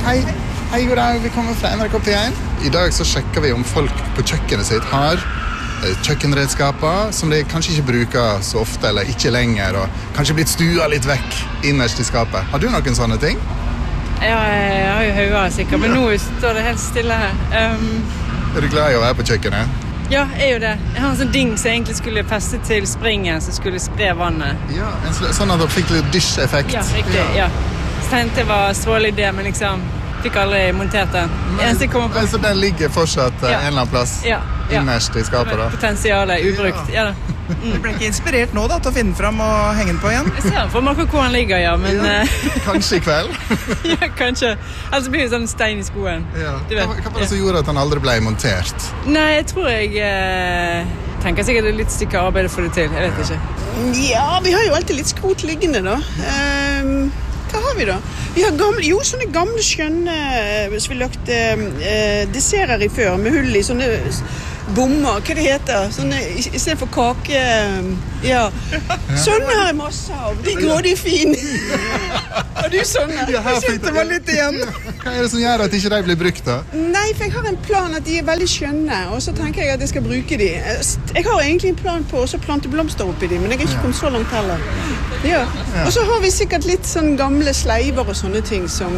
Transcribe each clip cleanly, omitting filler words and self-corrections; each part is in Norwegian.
Hei, god dag, vi kommer fra NRK P1. I dag så sjekker vi om folk på kjøkkenet sitt har kjøkkenredskaper som de kanskje ikke bruker så ofte, eller ikke lenger, og kanskje blitt stua litt vekk innerst i skapet. Har du noen sånne ting? Ja, jeg har jo høyere sikkert, men nå står det helt stille her. Er du glad i å være på kjøkkenet? Ja, jeg er jo det. Jeg har en sånn ding som egentlig skulle feste til springen, som skulle spre vannet. Ja, sånn at du fikk litt dysj-effekt. Ja, riktig, ja. Så tenkte jeg var strålig idé, men liksom fikk aldri montert den. Så den ligger fortsatt en eller annen plass innerst i skapet da? Potensialet ubrukt, ja da. Du ble ikke inspirert nå da til å finne frem og henge den på igjen? Jeg ser for meg hvor han ligger, ja, men... Kanskje i kveld? Ja, kanskje. Ellers blir det sånn stein i skoen. Ja. Hva var det som gjorde at han aldri ble montert? Nei, jeg tror jeg tenker sikkert det er litt stykke arbeid å få det til. Jeg vet ikke. Ja, vi har jo alltid litt skrot liggende da. Hva har vi da? Vi har sånne gamle skjønne som vi lagte desserter i før, med hull i sånne bommer, hva det heter, sånne, i stedet for kake, ja. Sånne har jeg masse av, de går de fine. Har du sånne? Jeg sitter meg litt igjen. Hva er det som gjør at ikke de blir brukt da? Nei, for jeg har en plan at de er veldig skjønne, og så tenker jeg at jeg skal bruke de. Jeg har egentlig en plan på å plante blomster oppi de, men jeg har ikke kommet så langt heller. Ja. Og så har vi sikkert litt sånn gamle sleiver og sånne ting som,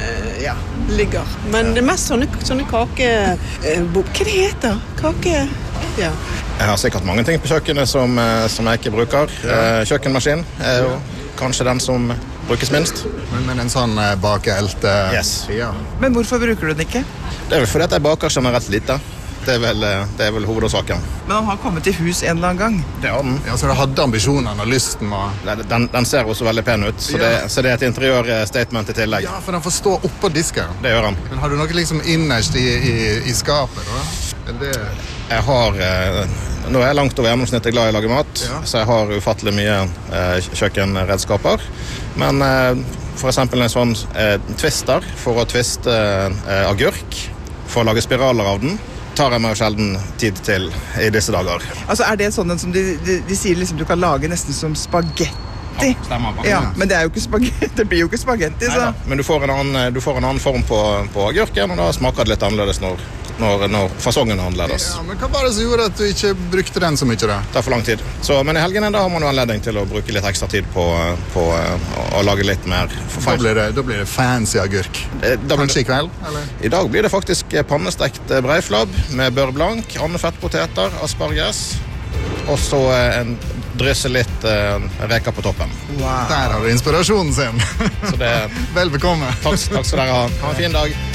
ligger. Men det er mest sånne kake... hva det heter? Kake... Ja. Jeg har sikkert mange ting på kjøkkenet som jeg ikke bruker. Kjøkkenmaskin er jo kanskje den som brukes minst. Men en sånn bakeelte... Yes. Ja. Men hvorfor bruker du den ikke? Det er vel fordi at jeg baker generelt lite. Det er vel hovedårsaken. Men han har kommet til hus en eller annen gang. Det har den. Ja, så du hadde ambisjonene og lysten og... Den ser også veldig pen ut, så det er et interiørstatement i tillegg. Ja, for den får stå oppå disken. Det gjør den. Men har du noe liksom innerst i skapet da? Jeg har... Nå er jeg langt over gjennomsnittet glad i å lage mat, så jeg har ufattelig mye kjøkkenredskaper. Men for eksempel en sånn twister for å twiste agurk, for å lage spiraler av den, tar jeg meg sjelden tid til i disse dager. Altså er det sånn som de sier liksom du kan lage nesten som spagetti? Ja, stemmer. Ja, men det er jo ikke spagetti, det blir jo ikke spagetti, så... Neida, men du får en annen form på agurken, og da smaker det litt annerledes når fasongen er annerledes. Ja, men hva var det som gjorde at du ikke brukte den så mye da? Det tar for lang tid. Men i helgene da har man jo anledning til å bruke litt ekstra tid på å lage litt mer. Da blir det fancy agurk. Kanskje i kveld? Eller? I dag blir det faktisk pannestekt breiflabb med bør blank, andefettpoteter, asparges, og så drysse litt reker på toppen. Wow. Der har du inspirasjonen sin. Så det... Vel bekomme. Takk skal dere ha. Ha en fin dag.